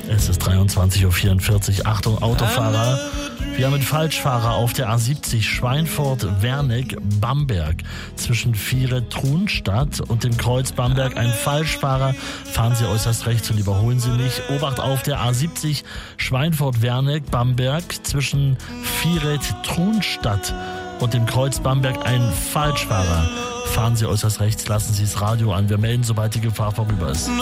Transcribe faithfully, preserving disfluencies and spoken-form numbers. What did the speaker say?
Es ist dreiundzwanzig Uhr vierundvierzig. Achtung, Autofahrer. Wir haben einen Falschfahrer auf der A siebzig Schweinfurt-Wernig-Bamberg. Zwischen Viere-Trunstadt und dem Kreuz Bamberg ein Falschfahrer. Fahren Sie äußerst rechts und überholen Sie nicht. Obacht auf der A siebzig Schweinfurt-Wernig-Bamberg. Zwischen Viere-Trunstadt und dem Kreuz Bamberg ein Falschfahrer. Fahren Sie äußerst rechts, lassen Sie das Radio an. Wir melden, sobald die Gefahr vorüber ist.